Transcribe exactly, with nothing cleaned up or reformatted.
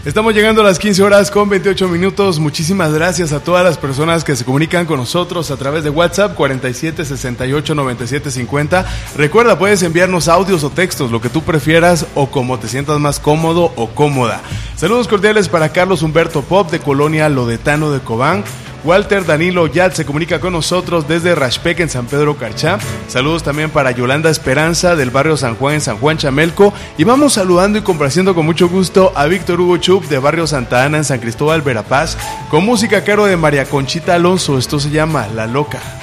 Estamos llegando a las quince horas con veintiocho minutos. Muchísimas gracias a todas las personas que se comunican con nosotros a través de WhatsApp cuarenta y siete sesenta y ocho noventa y siete cincuenta. Recuerda, puedes enviarnos audios o textos, lo que tú prefieras o como te sientas más cómodo o cómoda. Saludos cordiales para Carlos Humberto Pop de Colonia Lodetano de Cobán. Walter Danilo Yat se comunica con nosotros desde Rashpec en San Pedro Carchá. Saludos también para Yolanda Esperanza del barrio San Juan en San Juan Chamelco. Y vamos saludando y complaciendo con mucho gusto a Víctor Hugo Chup de barrio Santa Ana en San Cristóbal Verapaz, con música a cargo de María Conchita Alonso. Esto se llama La Loca.